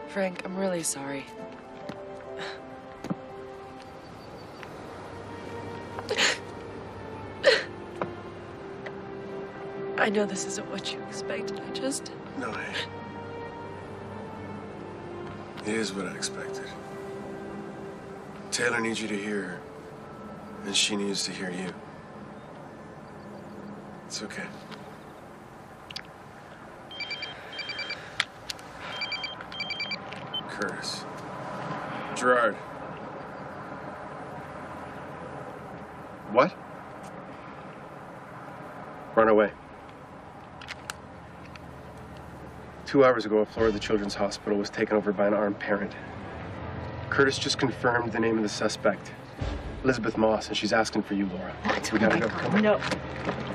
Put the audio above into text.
Frank, I'm really sorry. I know this isn't what you expected. I just... No, hey. It is what I expected. Taylor needs you to hear her, and she needs to hear you. It's okay. Curtis. Gerard. What? Run away. 2 hours ago, a floor of the Children's Hospital was taken over by an armed parent. Curtis just confirmed the name of the suspect. Elizabeth Moss, and she's asking for you, Laura. What? We gotta go. Come on. No.